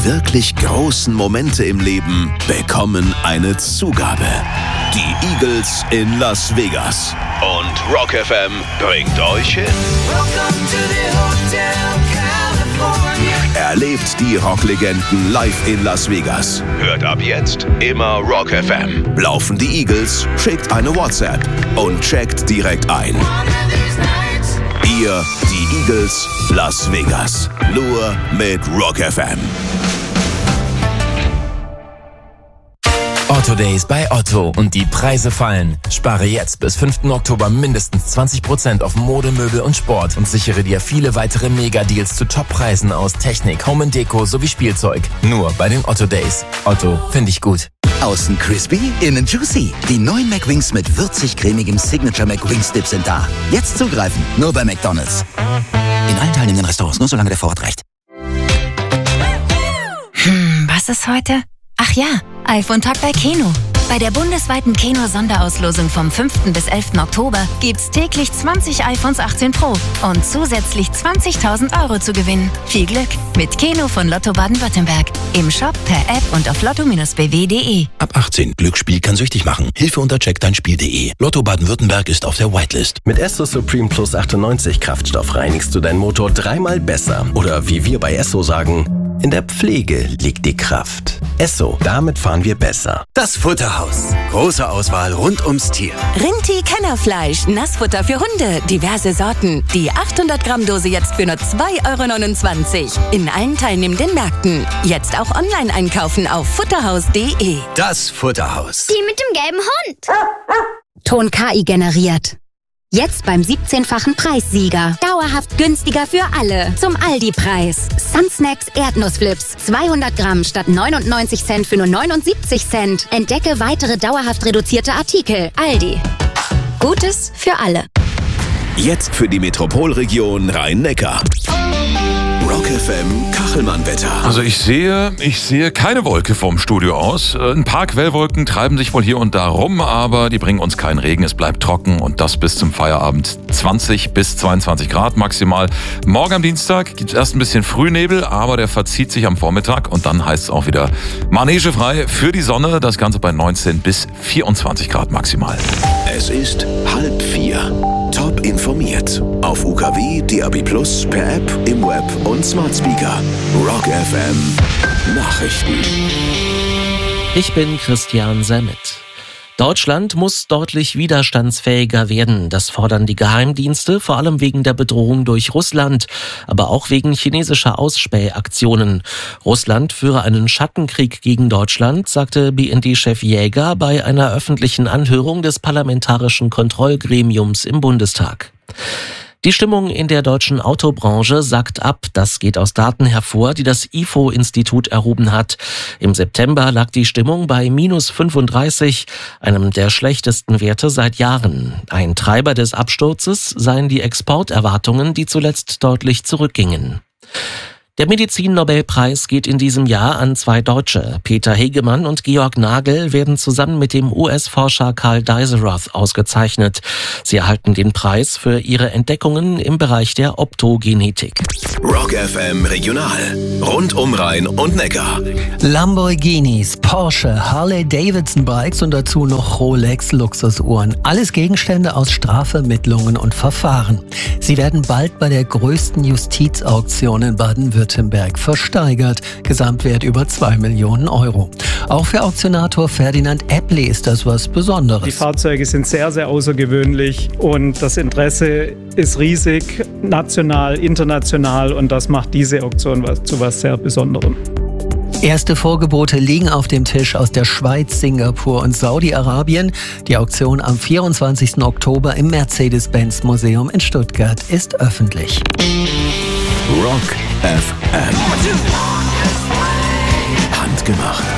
wirklich großen Momente im Leben bekommen eine Zugabe. Die Eagles in Las Vegas. Und Rock FM bringt euch hin. Erlebt die Rocklegenden live in Las Vegas. Hört ab jetzt immer Rock FM. Laufen die Eagles, schickt eine WhatsApp und checkt direkt ein. Ihr, die Eagles, Las Vegas. Nur mit Rock FM. Otto Days bei Otto und die Preise fallen. Spare jetzt bis 5. Oktober mindestens 20% auf Mode, Möbel und Sport und sichere dir viele weitere Mega-Deals zu Top-Preisen aus Technik, Home & Deko sowie Spielzeug. Nur bei den Otto Days. Otto, finde ich gut. Außen crispy, innen juicy. Die neuen McWings mit würzig-cremigem Signature McWings Dip sind da. Jetzt zugreifen, nur bei McDonald's. In allen teilnehmenden Restaurants, nur solange der Vorrat reicht. Was ist heute? Ach ja, iPhone-Tag bei Keno. Bei der bundesweiten Keno-Sonderauslosung vom 5. bis 11. Oktober gibt's täglich 20 iPhones 18 Pro und zusätzlich 20.000 € zu gewinnen. Viel Glück mit Keno von Lotto Baden-Württemberg. Im Shop, per App und auf lotto-bw.de. Ab 18. Glücksspiel kann süchtig machen. Hilfe unter checkdeinspiel.de. Lotto Baden-Württemberg ist auf der Whitelist. Mit Esso Supreme Plus 98 Kraftstoff reinigst du deinen Motor 3-mal besser. Oder wie wir bei Esso sagen, in der Pflege liegt die Kraft. Esso, damit fahren wir besser. Das Futterhaus. Große Auswahl rund ums Tier. Rinti Kennerfleisch, Nassfutter für Hunde, diverse Sorten. Die 800 Gramm Dose jetzt für nur 2,29 € in allen teilnehmenden Märkten. Jetzt auch online einkaufen auf futterhaus.de. Das Futterhaus. Die mit dem gelben Hund. Ton KI generiert. Jetzt beim 17-fachen Preissieger. Dauerhaft günstiger für alle. Zum Aldi-Preis. Sunsnacks Erdnussflips. 200 Gramm statt 99 Cent für nur 79 Cent. Entdecke weitere dauerhaft reduzierte Artikel. Aldi. Gutes für alle. Jetzt für die Metropolregion Rhein-Neckar. Rock FM Kachelmann-Wetter. Also ich sehe keine Wolke vom Studio aus. Ein paar Quellwolken treiben sich wohl hier und da rum, aber die bringen uns keinen Regen. Es bleibt trocken und das bis zum Feierabend. 20 bis 22 Grad maximal. Morgen am Dienstag gibt es erst ein bisschen Frühnebel, aber der verzieht sich am Vormittag und dann heißt es auch wieder manegefrei für die Sonne. Das Ganze bei 19 bis 24 Grad maximal. Es ist 3:30. Top informiert. Auf UKW, DAB+, per App, im Web und Smart Speaker. Rock FM Nachrichten. Ich bin Christian Semmet. Deutschland muss deutlich widerstandsfähiger werden. Das fordern die Geheimdienste, vor allem wegen der Bedrohung durch Russland, aber auch wegen chinesischer Ausspähaktionen. Russland führe einen Schattenkrieg gegen Deutschland, sagte BND-Chef Jäger bei einer öffentlichen Anhörung des Parlamentarischen Kontrollgremiums im Bundestag. Die Stimmung in der deutschen Autobranche sackt ab. Das geht aus Daten hervor, die das IFO-Institut erhoben hat. Im September lag die Stimmung bei -35, einem der schlechtesten Werte seit Jahren. Ein Treiber des Absturzes seien die Exporterwartungen, die zuletzt deutlich zurückgingen. Der Medizin-Nobelpreis geht in diesem Jahr an 2 Deutsche. Peter Hegemann und Georg Nagel werden zusammen mit dem US-Forscher Karl Deiseroth ausgezeichnet. Sie erhalten den Preis für ihre Entdeckungen im Bereich der Optogenetik. Rock FM Regional. Rund um Rhein und Neckar. Lamborghinis, Porsche, Harley-Davidson-Bikes und dazu noch Rolex-Luxusuhren. Alles Gegenstände aus Strafvermittlungen und Verfahren. Sie werden bald bei der größten Justizauktion in Baden-Württemberg versteigert. Gesamtwert über 2 Millionen €. Auch für Auktionator Ferdinand Eppli ist das was Besonderes. Die Fahrzeuge sind sehr, sehr außergewöhnlich und das Interesse ist riesig, national, international, und das macht diese Auktion zu was sehr Besonderem. Erste Vorgebote liegen auf dem Tisch aus der Schweiz, Singapur und Saudi-Arabien. Die Auktion am 24. Oktober im Mercedes-Benz-Museum in Stuttgart ist öffentlich. Rock FM. Handgemacht.